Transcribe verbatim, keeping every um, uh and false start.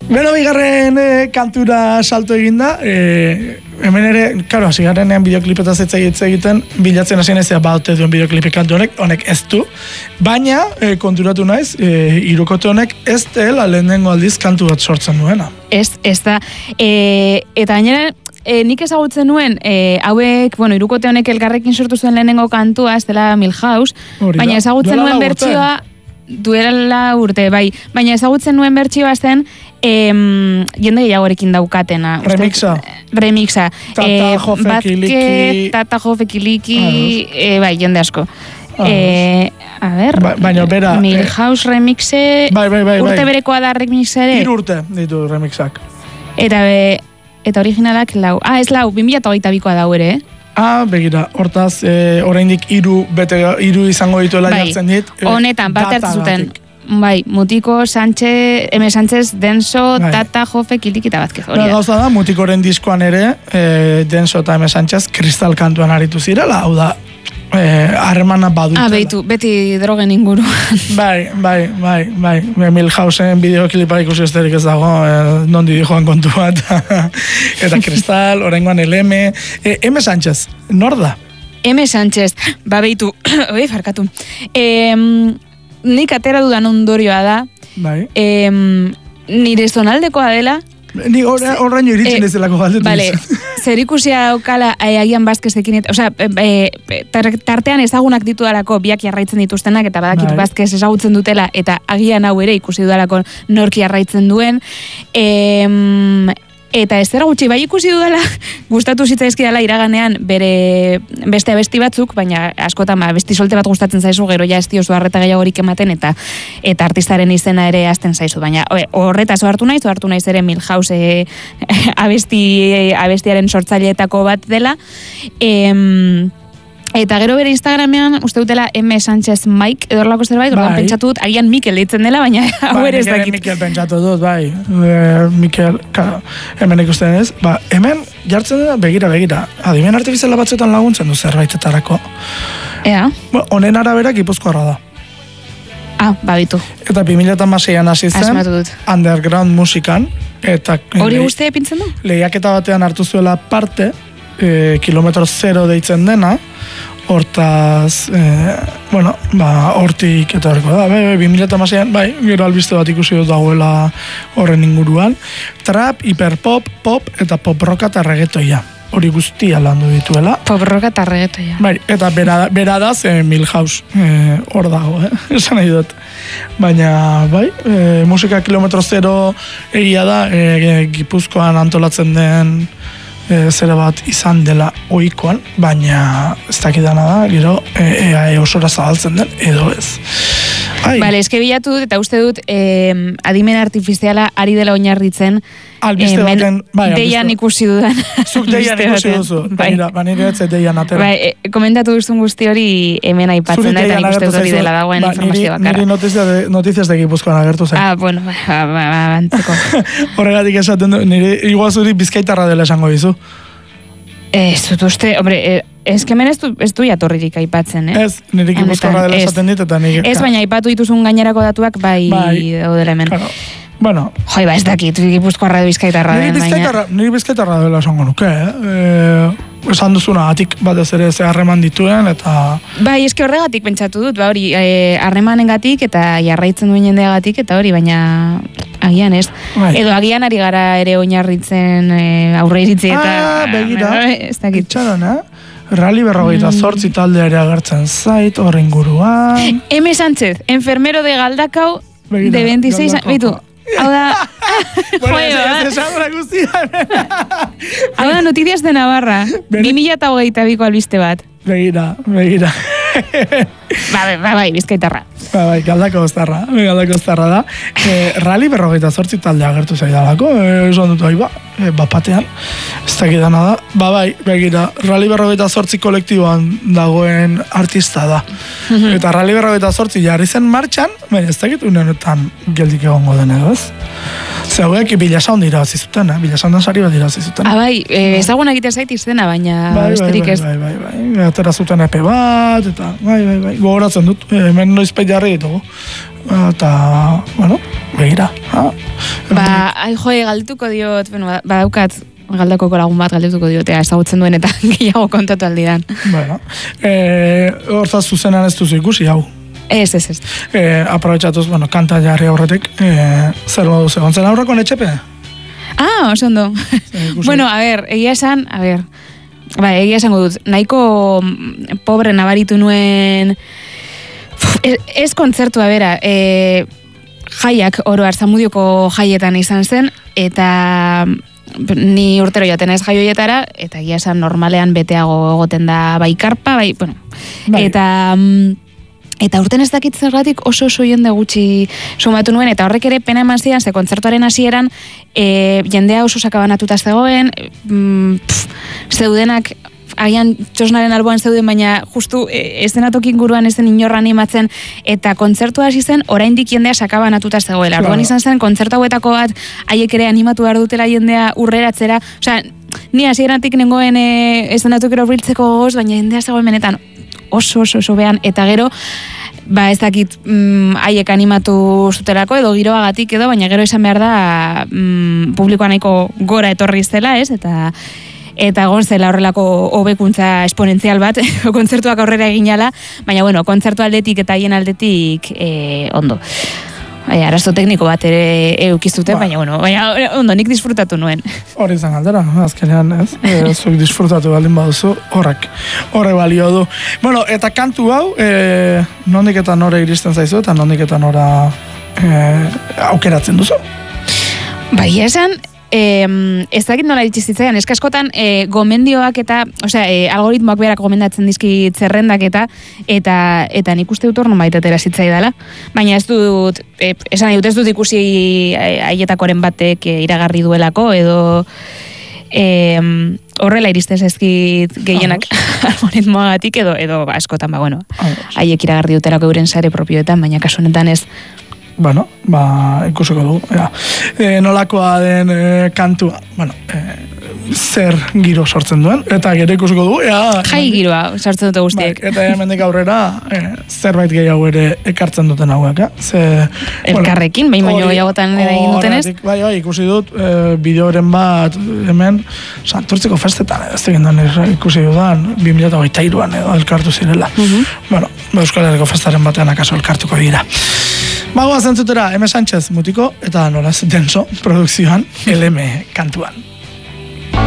Beno, bigarren e, kantura salto eginda, e, hemen ere, karo, hasi garenean bideoklipetaz ez egiten, bilatzen hasi naizea baute duen bideoklipi kantu honek, honek ez du, baina e, konturatu naiz, e, hirukote honek ez dela lehenengo aldiz kantu bat sortzen duena. Ez, ez da, e, eta gainera, E, nik ezagutzen nuen, e, hauek, bueno, hirukote honek elkarrekin sortu zuen lehenengo kantua, ez dela Milhouse, baina ezagutzen nuen bertsioa, duela urte, bai, baina ezagutzen nuen bertsioa zen, em, jende gehiagorekin daukatena. Remixa. Remixa. Tata, e, Jofe, Bazke, Kiliki. Tata, Jofe, Kiliki, e, bai, jende asko. E, a ber, ba, baina bera, Milhouse remixe, bai, bai, bai, urte bai. berekoa da remixe ere. Hiru urte ditu remixak. Eta be, Eta originalak lau. Ah, ez lau, bi mila hogeita bikoa dau ere, eh? Ah, begira, hortaz, e, oraindik hiru bete hiru izango dituela bai, jartzen dit. E, honetan, parte hartzen zuten. Bai, Mutiko, Sánchez, M. Sánchez, Denso, bai. Tata, Jofe, Kiliki eta Bazkez. Ba, gauza da, Mutikoren diskoan ere, e, Denso eta M. Sánchez kristal kantuan aritu zirela, hau da, harremana eh, badutela. Ah, behitu, beti drogen inguruan. Bai, bai, bai, bai. Milhausen bideoklipa ikusi esterik ez dago, eh, nondi di joan kontu bat. Eta kristal, oraingoan L M. Eh, M. Sánchez, nor da? M. Sánchez, ba behitu, oi, farkatu. Eh, nik atera dudan ondorioa da, bai. eh, nire zonaldekoa dela, Ni horraino iritsen eh, ezelako galdetu. Vale, zer ikusia daukala agian Bazkezekin, osea, e, e, tartean ezagunak ditu dalako biak jarraitzen dituztenak, eta badakit bai. Bazkez ezagutzen dutela, eta agian hau ere ikusi dudalako norki jarraitzen duen. E, eta ez zera gutxi, bai ikusi dudala, gustatu zitzaizkidala iraganean bere beste abesti batzuk, baina askotan ba, abesti solte bat gustatzen zaizu, gero ja ez diozu harreta gehiagorik ematen, eta eta artistaren izena ere hasten zaizu, baina horretaz hartu naiz, hartu naiz ere Milhouse e, abesti, abestiaren sortzaileetako bat dela. Em, Eta gero bere Instagramean, uste dutela M. Sánchez Mike, edo horlako zerbait, orduan pentsatu dut, agian Mikel deitzen dela, baina hau ere ez dakit. Bai, Mikel pentsatu dut, bai. E, Mikel, karo, hemen ikusten ez. Ba, hemen jartzen dena, begira, begira. Adimen artifiziala batzuetan laguntzen du zerbaitetarako. Ea? Ba, honen arabera Gipuzkoarra da. Ah, babitu. Eta bi mila hamaseian hasi zen, underground musikan. Eta hori guztia epintzen du? Lehiaketa batean hartu zuela parte, e, kilometro zero deitzen dena, hortaz, e, bueno, ba, hortik eta horreko da, bai, bi mila hamaseian, bai, gero albiste bat ikusi dut dagoela horren inguruan, trap, hiperpop, pop eta pop rock eta reggaetoia. Hori guztia landu dituela. Pop rock eta reggaetoia. Bai, eta bera, bera da ze Milhouse e, hor dago, eh? Esan nahi dut. Baina, bai, e, musika kilometro zero egia da, e, Gipuzkoan antolatzen den E, zera bat izan dela ohikoan, baina ez dakidana da, gero e, e, osora zabaltzen den, edo ez. Ai. Bale, eske bilatu dut, eta uste dut, eh, adimen artifiziala ari dela oinarritzen, albiste eh, baten, bai, deian ikusi dudan. Zuk deian ikusi duzu, bai. Banire etze deian atera. Bai, e, komentatu duzun guzti hori hemen aipatzen da, eta nik uste dut hori dela dagoen ba, informazio bakarra. Niri notizia de, notiziaz de Gipuzkoan agertu zen. Ah, bueno, ba, ba, ba, ba, antzeko. Horregatik esaten du, niri igual zuri bizkaitarra dela esango dizu. Ez dut uste, hombre, ez kemen ez du, ez du jatorririk aipatzen, eh? Ez, nire Gipuzkoarra dela esaten dit, eta nire... Ez, baina aipatu dituzun gainerako datuak, bai, bai daudela hemen. Claro. Bueno. Joi, ba, ez dakit, Gipuzkoarra edo bizkaitarra den, baina... Nire bizkaitarra dela esango nuke, eh? E, esan duzuna, atik batez ere ze harreman dituen, eta... Bai, eske horregatik pentsatu dut, ba hori, harremanengatik eta jarraitzen duen jendeagatik, eta hori, baina agian ez. Bai. Edo agian ari gara ere oinarritzen e, aurre iritzi eta... Ah, begira, ez dakit. Itxaron, eh? Rally berrogeita zortzi mm. talde ere agertzen zait, horren guruan... M. Sánchez, enfermero de Galdakao, begira, de veintiséis años... Bitu, hau da... Bueno, ez esan guztia. Hau da, Noticias de Navarra, bi mila hogeita biko albiste bat. Begira, begira. Ba, ba, bai, bizkaitarra. Ba, bai, galdako oztarra, galdako oztarra da. E, Rally berrogeita zortzi talde agertu zaidalako, esan dut bai, ba, e, bapatean, ez dakidana da. Ba, bai, begira, Rally berrogeita zortzi kolektiboan dagoen artista da. Eta Rally berrogeita zortzi jarri zen martxan, baina ez dakit unenetan geldik egongo den edo ez. Zeuek bilasaun dira zizuten, eh? Bilasaun sari bat dira zizuten. Ah, bai, e, ezaguna egite zait izena, baina bai, besterik bai, ez. Bai, bai, bai, bai, atera zuten epe bat, eta bai, bai, bai, gogoratzen dut, hemen noizpeit jarri ditugu. Eta, bueno, begira. Ba, ai joe, galdetuko diot, bueno, badaukat, galdakoko lagun bat galdetuko diotea ezagutzen duen eta gehiago kontatu aldidan. Bueno, e, hortaz zuzenan ez duzu ikusi, hau. Ez, ez, ez. E, aprobetxatuz, bueno, kanta jarri aurretik, e, zer modu zegoen aurreko netxepe? Ah, oso ondo. Bueno, a ver, egia esan, a ver, ba, egia esango dut, nahiko pobre nabaritu nuen, ez, ez kontzertua bera, e, jaiak, oroar, Zamudioko jaietan izan zen, eta ni urtero joaten ez jai hoietara, eta egia esan normalean beteago egoten da bai karpa, bai, bueno, bai. eta... Eta urten ez dakit zergatik oso oso jende gutxi sumatu nuen, eta horrek ere pena eman zidan, ze kontzertuaren hasieran e, jendea oso sakabanatuta zegoen, mm, pff, zeudenak, agian txosnaren alboan zeuden, baina justu e, estenatokin guruan ez den inorra animatzen, eta kontzertua hasi zen, oraindik jendea sakabanatuta zegoela. Orduan izan zen, kontzertu hauetako bat, haiek ere animatu behar dutela jendea urreratzera, osea, ni hasieratik nengoen e, estenatokero biltzeko gogoz, baina jendea zegoen benetan, oso, oso, oso behan, eta gero, ba ez dakit mm, haiek animatu zutelako edo giroagatik edo, baina gero esan behar da mm, publikoa nahiko gora etorri zela, ez? Eta eta egon zela horrelako hobekuntza esponentzial bat, kontzertuak aurrera eginala, baina bueno, kontzertu aldetik eta haien aldetik e, ondo. Bai, arazo tekniko bat ere eukizuten, ba. baina, bueno, baina, ondo, nik disfrutatu nuen. Hori izan galdera, azkenean, ez? E, zuek disfrutatu baldin baduzu, horrek, horre balio du. Bueno, eta kantu hau, e, nondik eta nora iristen zaizu, eta nondik eta nora e, aukeratzen duzu? Bai, esan, Eh, ez dakit nola ditzizitzaian, eskaskotan eh, gomendioak eta, osea, eh, algoritmoak berak gomendatzen dizkit zerrendak eta eta eta nik uste dut hor nonbait atera zitzaidala. Baina ez dut, eh, esan nahi dut ez dut ikusi haietakoren batek eh, iragarri duelako, edo eh, horrela iristen zaizkit gehienak algoritmoagatik, edo, edo askotan, ba, bueno, haiek iragarri dutelako euren sare propioetan, baina kasu honetan ez. Bueno, ba, ikusiko dugu. Ja. E, nolakoa den e, kantua, bueno, e, zer giro sortzen duen, eta gero ikusiko dugu. Ja, jai giroa sortzen dute guztiek. Bai, eta hemendik aurrera, e, zerbait gehiago ere ekartzen duten hauek, eh? Ze, elkarrekin, behin baino gehiagotan egin duten ez? Bai, bai, ikusi dut, e, bideoren bat hemen, Santurtziko festetan, ez egin duen ikusi dudan, bi mila hogeita hiruan edo elkartu zirela. Uh-huh. Bueno, Euskal Herriko festaren batean akaso elkartuko dira. Magoa zentzutera, M. Sánchez Mutiko eta Nolaz Denso produkzioan L M kantuan.